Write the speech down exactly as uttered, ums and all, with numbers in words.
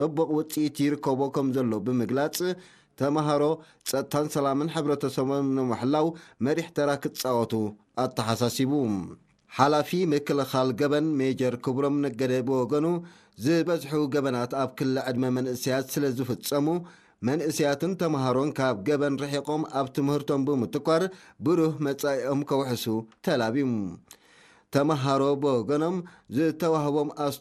ጽቡቕ ውጽኢት ይርከቦ ከም ዘሎ ብምግላጽ ተምሃሮ ጸጥታን ሰላምን ሕብረተሰቦም ንምሕላው መሪሕ ተራ ክጻወቱ ኣተሓሳሲቡ። ሓላፊ ምክልኻል ገበን ሜጀር ክብሮም ነገደ ብወገኑ ዝበዝሑ ገበናት ኣብ ክልል ዕድመ መንእስያት ስለ ዝፍጸሙ መንእስያትን ተምሃሮን ካብ ገበን ርሒቆም ኣብ ትምህርቶም ብምትኳር ብሩህ መጻኢኦም ከውሕሱ ተላቢሙ። ተምሃሮ ብወገኖም ዝተዋህቦም